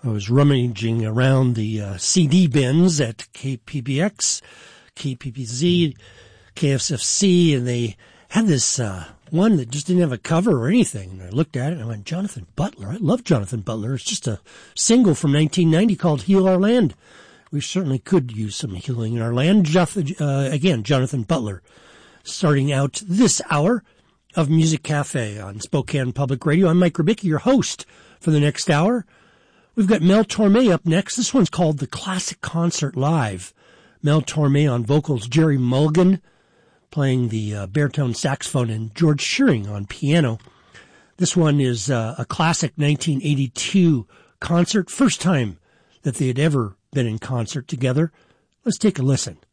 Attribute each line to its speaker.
Speaker 1: I was rummaging around the CD bins at KPBX, KPPZ, KSFC, and they had this one that just didn't have a cover or anything. And I looked at it and I went, Jonathan Butler. I love Jonathan Butler. It's just a single from 1990 called Heal Our Land. We certainly could use some healing in our land. Again, Jonathan Butler, starting out this hour of Music Cafe on Spokane Public Radio. I'm Mike Rubicki, your host for the next hour. We've got Mel Torme up next. This one's called The Classic Concert Live. Mel Torme on vocals, Jerry Mulligan playing the baritone saxophone, and George Shearing on piano. This one is a classic 1982 concert, first time that they had ever been in concert together. Let's take a listen.